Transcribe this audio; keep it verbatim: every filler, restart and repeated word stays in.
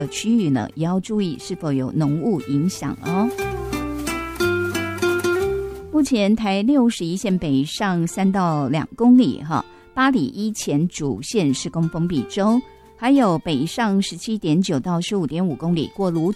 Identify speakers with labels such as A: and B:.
A: 区域呢，也要注意是否有浓雾影响哦。目前台六十一线北上三到两公里哈，八里一前主线施工封闭中，还有北上十七点九到十五点五公里过芦